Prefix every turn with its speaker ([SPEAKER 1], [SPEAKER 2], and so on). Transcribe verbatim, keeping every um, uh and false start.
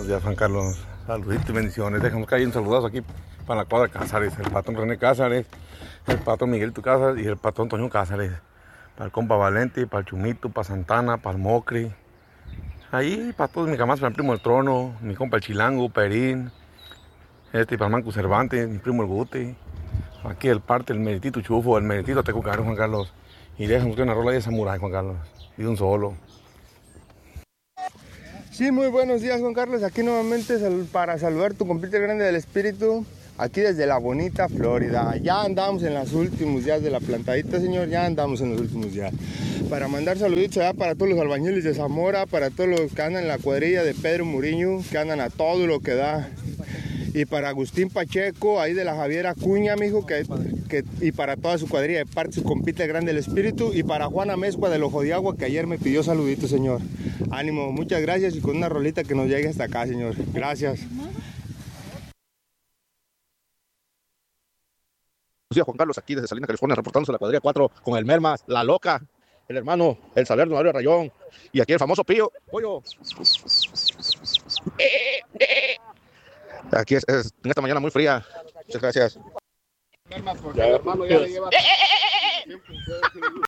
[SPEAKER 1] Buenos días, Juan Carlos. Saluditos y bendiciones. Dejamos caer un saludazo aquí para la cuadra Cázares. El patrón René Cázares, el patrón Miguelito Cázares y el patrón Toño Cázares. Para el compa Valente, para el Chumito, para Santana, para el Mocri. Ahí para todos mis camaradas, para el primo del Trono, mi compa el Chilango, Perín. Este, para el Manco Cervantes, mi primo el Guti. Aquí el parte, el Meritito Chufo, el Meritito Tecucaro, Juan Carlos. Y déjame buscar una rola de Samurai, Juan Carlos. Y de un solo.
[SPEAKER 2] Sí, muy buenos días, Juan Carlos. Aquí nuevamente para saludar tu compita grande del espíritu. Aquí desde la bonita Florida. Ya andamos en los últimos días de la plantadita, señor. Ya andamos en los últimos días. Para mandar saluditos allá para todos los albañiles de Zamora, para todos los que andan en la cuadrilla de Pedro Muriño, que andan a todo lo que da. Y para Agustín Pacheco, ahí de la Javiera Acuña, mijo, que, que, y para toda su cuadrilla de parte, su compita grande del espíritu. Y para Juana Mezcua del Ojo de Agua, que ayer me pidió saluditos, señor. Ánimo, muchas gracias y con una rolita que nos llegue hasta acá, señor. Gracias.
[SPEAKER 3] Buenos días, Juan Carlos, aquí desde Salinas, California, reportándose la cuadrilla cuatro con el Mermas, la Loca, el hermano, el Salerno, Mario Rayón, y aquí el famoso Pío, Pollo. Aquí es, es en esta mañana muy fría. Muchas gracias.
[SPEAKER 2] Ya, hermano, ya le lleva...